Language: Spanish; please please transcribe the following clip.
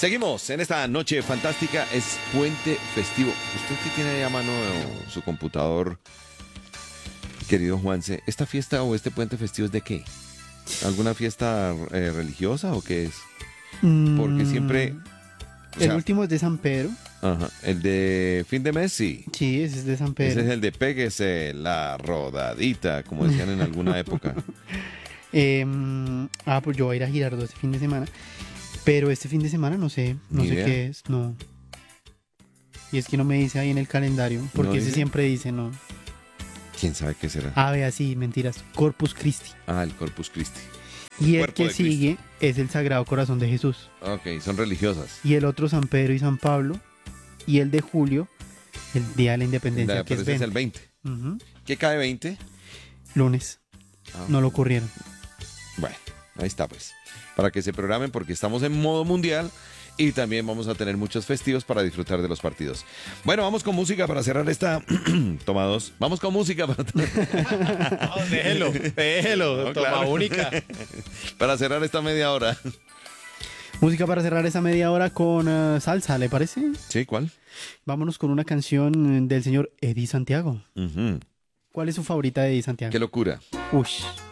Seguimos en esta noche fantástica. Es puente festivo. Usted que tiene ahí a mano su computador, querido Juanse, ¿esta fiesta o este puente festivo es de qué? ¿Alguna fiesta religiosa o qué es? Porque siempre... el último es de San Pedro. Ajá, el de fin de mes, sí. Sí, ese es de San Pedro. Ese es el de péguese la rodadita, como decían en alguna época. Pues yo voy a ir a Girardot este fin de semana. Pero este fin de semana no sé qué es, no. Y es que no me dice ahí en el calendario, porque ¿No ese dice? siempre dice, no. ¿Quién sabe qué será? Vea, sí, mentiras. Corpus Christi. Ah, el Corpus Christi. Y el Cuerpo que de Cristo. sigue es el Sagrado Corazón de Jesús. Ok, son religiosas. Y el otro San Pedro y San Pablo. Y el de julio, el Día de la Independencia, que Pero es ese es 20. el 20. Ujú. ¿Qué cae 20? Lunes. Ah, No lo ocurrieron. Bueno, ahí está pues. Para que se programen porque estamos en modo mundial y también vamos a tener muchos festivos para disfrutar de los partidos. Bueno, vamos con música para cerrar esta... Toma dos. Vamos con música para... No, déjelo, No, toma claro. única. para cerrar esta media hora. Música para cerrar esa media hora con salsa, ¿le parece? ¿Sí? ¿Cuál? Vámonos con una canción del señor Eddie Santiago. Ujú. ¿Cuál es su favorita de Eddie Santiago? Qué locura. Ush.